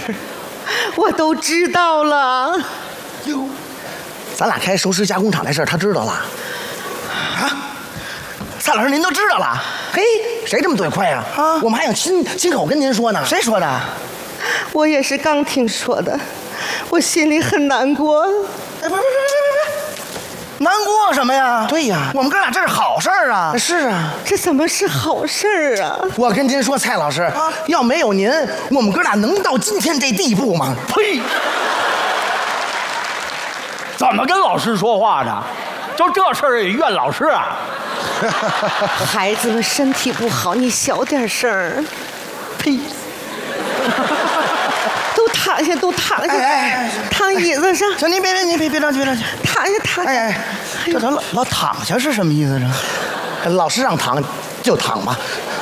我都知道了。 哟，咱俩开熟食加工厂的事儿，他知道了。啊，蔡老师您都知道了？嘿，谁这么嘴快呀？啊，我们还想亲口跟您说呢。谁说的？ 我也是刚听说的，我心里很难过。 哎，不，难过什么呀？对呀，我们哥俩这是好事儿啊。是啊， 这怎么是好事儿啊？ 我跟您说，蔡老师，要没有您，我们哥俩能到今天这地步吗？ 呸！怎么跟老师说话呢？就这事儿也怨老师啊？ 孩子们身体不好，你小点声儿。 呸！ 都躺下，都躺下，躺椅子上。 行，您别着急， 躺下，躺下。 哎，这咱老躺下是什么意思呢？老师让躺就躺吧。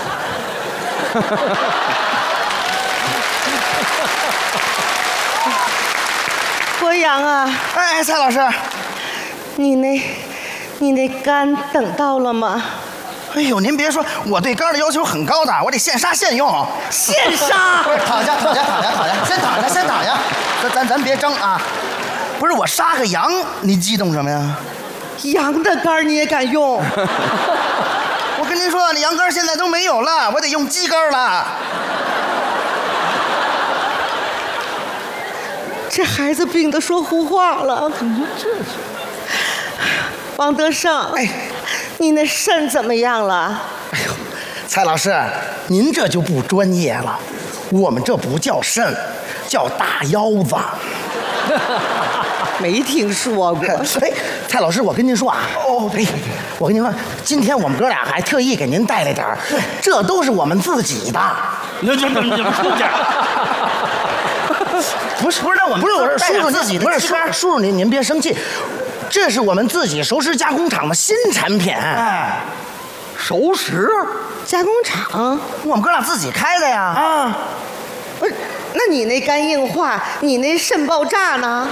博洋啊， 哎，蔡老师， 你那肝等到了吗？ 哎呦，您别说，我对肝的要求很高的，我得现杀现用。 现杀！ 不是，躺下，先躺下。咱别争啊！不是我杀个羊，你激动什么呀？ 羊的肝你也敢用？ 我跟您说，那羊肝现在都没有了，我得用鸡肝了。 这孩子病得说胡话了。你说这是？王德胜，哎，你那肾怎么样了？ 哎呦，蔡老师，您这就不专业了，我们这不叫肾，叫大腰子。 没听说过。 哎，蔡老师，我跟您说啊，对，我跟您说，今天我们哥俩还特意给您带来点儿，这都是我们自己的。 你们出去。 不是，那我们不是，我是叔叔自己的，不是叔叔您别生气，这是我们自己熟食加工厂的新产品。哎， 熟食加工厂， 我们哥俩自己开的呀。啊， 不是，那你那肝硬化，你那肾爆炸呢？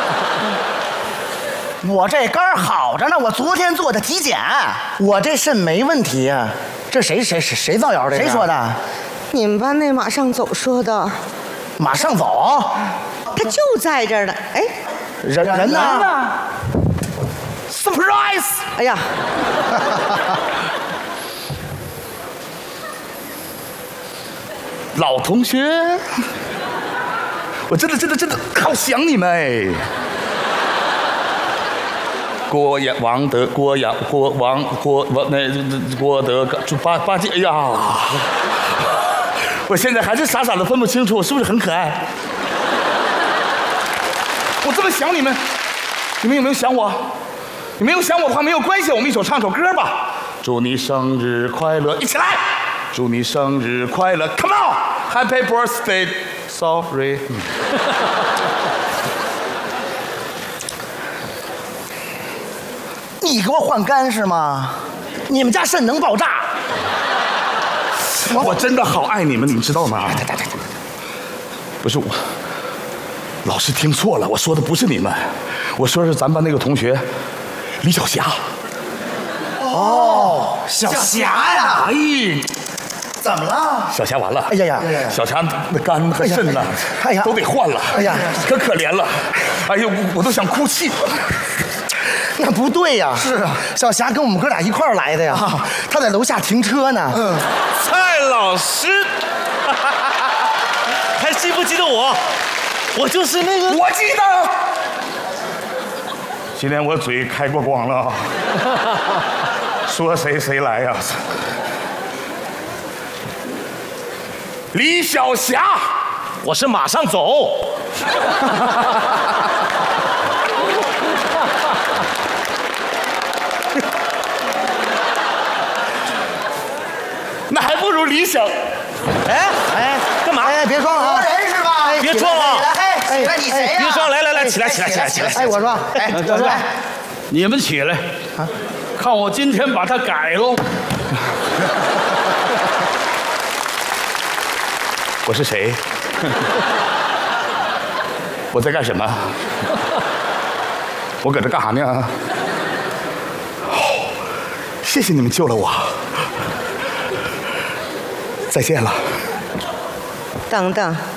我这肝好着呢，我昨天做的体检，我这肾没问题啊。这谁造谣的？谁说的？ 你们班那马上走说的。 马上走， 他就在这儿呢。哎， 人呢 ？Surprise！ 哎呀， 老同学，我真的好想你们哎。郭德八戒，哎呀！我现在还是傻傻的分不清楚我是不是很可爱。我这么想你们，你们有没有想我？你没有想我的话没有关系，我们一起唱首歌吧。祝你生日快乐，一起来！祝你生日快乐 ，Come on，Happy birthday，Sorry。 你给我换肝是吗？你们家肾能爆炸？ 我真的好爱你们，你们知道吗？不是我，老师听错了，我说的不是你们，我说的是咱班那个同学李小霞。 哦，小霞呀！ 哎， 怎么了？ 小霞完了！ 哎呀， 小霞那肝和肾呢， 哎呀， 都得换了。 哎呀， 可怜了！哎呦，我都想哭泣。 那不对呀！是啊，小霞跟我们哥俩一块儿来的呀，她在楼下停车呢。 蔡老师，还记不记得我？我就是那个。 我记得。今天我嘴开过光了，说谁来呀？李小霞， 我是马上走。 那还不如李小。 哎，干嘛？ 哎，别装了啊！人是吧？ 别装了！ 哎，你谁呀？ 别装！来，起来！ 哎，我说，我说， 你们起来，看我今天把它改喽。我是谁？我在干什么？我搁这干啥呢？谢谢你们救了我。再见了。 等等。